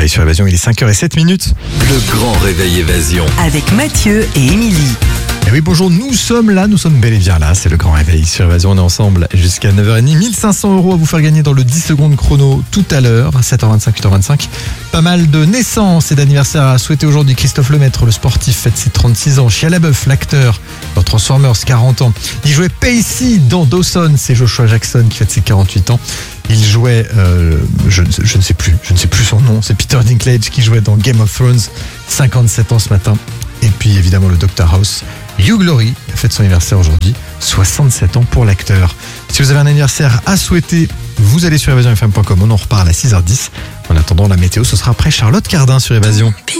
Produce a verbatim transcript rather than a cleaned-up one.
réveil sur Évasion, il est cinq heures zéro sept minutes. Le grand réveil Évasion. Avec Mathieu et Émilie. Et oui, bonjour, nous sommes là, nous sommes bel et bien là, c'est le grand réveil sur Évasion, on est ensemble jusqu'à neuf heures trente, mille cinq cents euros à vous faire gagner dans le dix secondes chrono tout à l'heure, sept heures vingt-cinq, huit heures vingt-cinq. Pas mal de naissances et d'anniversaires à souhaiter aujourd'hui. Christophe Lemaître, le sportif, fête ses trente-six ans. Shia LaBeouf, l'acteur, dans Transformers, quarante ans. Il jouait Pacey dans Dawson, c'est Joshua Jackson qui fête ses quarante-huit ans. Il jouait, euh, je, je ne sais plus, je ne sais plus son nom, c'est Peter Dinklage qui jouait dans Game of Thrones, cinquante-sept ans ce matin. Et puis évidemment le docteur House, Hugh Laurie, fête son anniversaire aujourd'hui, soixante-sept ans pour l'acteur. Si vous avez un anniversaire à souhaiter, vous allez sur évasion f m point com, on en reparle à six heures dix. En attendant la météo, ce sera après Charlotte Cardin sur Évasion.